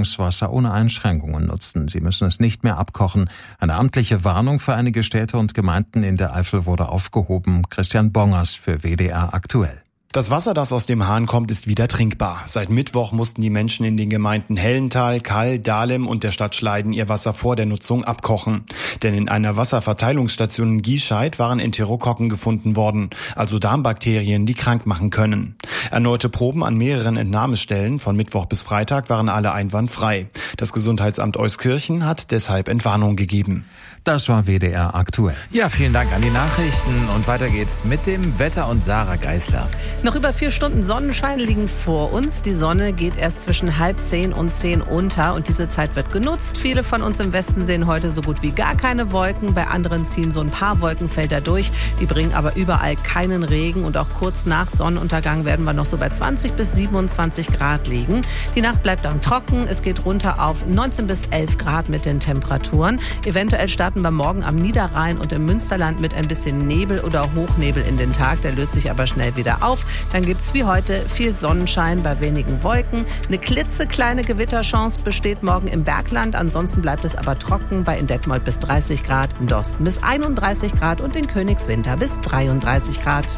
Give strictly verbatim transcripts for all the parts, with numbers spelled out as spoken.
Leitungswasser ohne Einschränkungen nutzen. Sie müssen es nicht mehr abkochen. Eine amtliche Warnung für einige Städte und Gemeinden in der Eifel wurde aufgehoben. Christian Bongers für W D R aktuell. Das Wasser, das aus dem Hahn kommt, ist wieder trinkbar. Seit Mittwoch mussten die Menschen in den Gemeinden Hellental, Kall, Dahlem und der Stadt Schleiden ihr Wasser vor der Nutzung abkochen. Denn in einer Wasserverteilungsstation in Giescheid waren Enterokokken gefunden worden, also Darmbakterien, die krank machen können. Erneute Proben an mehreren Entnahmestellen von Mittwoch bis Freitag waren alle einwandfrei. Das Gesundheitsamt Euskirchen hat deshalb Entwarnung gegeben. Das war W D R aktuell. Ja, vielen Dank an die Nachrichten und weiter geht's mit dem Wetter und Sarah Geisler. Noch über vier Stunden Sonnenschein liegen vor uns. Die Sonne geht erst zwischen halb zehn und zehn unter und diese Zeit wird genutzt. Viele von uns im Westen sehen heute so gut wie gar keine Wolken. Bei anderen ziehen so ein paar Wolkenfelder durch. Die bringen aber überall keinen Regen und auch kurz nach Sonnenuntergang werden wir noch so bei zwanzig bis siebenundzwanzig Grad liegen. Die Nacht bleibt dann trocken. Es geht runter auf neunzehn bis elf Grad mit den Temperaturen. Eventuell starten wir morgen am Niederrhein und im Münsterland mit ein bisschen Nebel oder Hochnebel in den Tag. Der löst sich aber schnell wieder auf. Dann gibt's wie heute viel Sonnenschein bei wenigen Wolken. Eine klitzekleine Gewitterchance besteht morgen im Bergland. Ansonsten bleibt es aber trocken bei in Detmold bis dreißig Grad, in Dorsten bis einunddreißig Grad und in Königswinter bis dreiunddreißig Grad.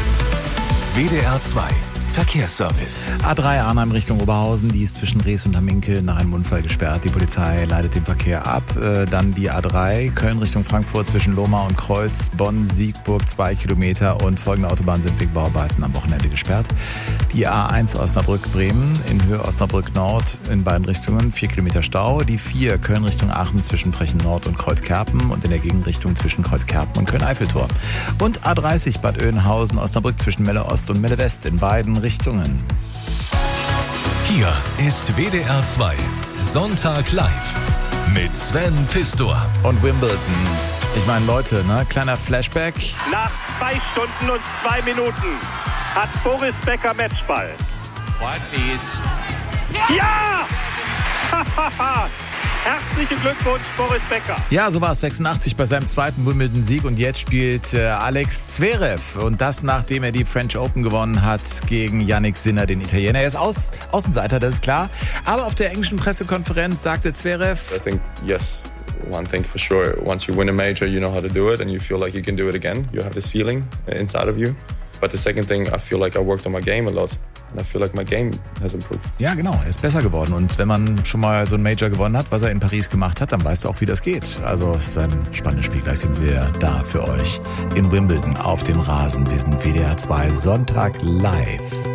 W D R zwei Verkehrsservice. A drei Arnheim Richtung Oberhausen, die ist zwischen Rees und Hamminkel nach einem Unfall gesperrt. Die Polizei leitet den Verkehr ab. Äh, dann die A drei Köln Richtung Frankfurt zwischen Lohmar und Kreuz, Bonn, Siegburg zwei Kilometer und folgende Autobahn sind wegen Bauarbeiten am Wochenende gesperrt. Die A eins Osnabrück-Bremen in Höhe Osnabrück Nord in beiden Richtungen vier Kilometer Stau. Die vier Köln Richtung Aachen zwischen Frechen Nord und Kreuzkerpen und in der Gegenrichtung zwischen Kreuzkerpen und Köln-Eiffeltor. Und A dreißig Bad Oeynhausen Osnabrück zwischen Melle Ost und Melle West in beiden Richtungen. Hier ist W D R zwei Sonntag live mit Sven Pistor. Und Wimbledon. Ich meine, Leute, ne? Kleiner Flashback. Nach zwei Stunden und zwei Minuten hat Boris Becker Matchball. White, please. Ja! Herzlichen Glückwunsch, Boris Becker. Ja, so war es sechsundachtzig bei seinem zweiten Wimbledon-Sieg und jetzt spielt äh, Alex Zverev und das nachdem er die French Open gewonnen hat gegen Jannik Sinner, den Italiener. Er ist Aus- Außenseiter, das ist klar, aber auf der englischen Pressekonferenz sagte Zverev: I think yes, one thing for sure, once you win a major, you know how to do it and you feel like you can do it again. You have this feeling inside of you. But the second thing, I feel like I worked on my game a lot. And I feel like my game has improved. Ja, genau, er ist besser geworden. Und wenn man schon mal so ein Major gewonnen hat, was er in Paris gemacht hat, dann weißt du auch, wie das geht. Also es ist ein spannendes Spiel. Gleich sind wir da für euch in Wimbledon auf dem Rasen. Wir sind W D R zwei Sonntag live.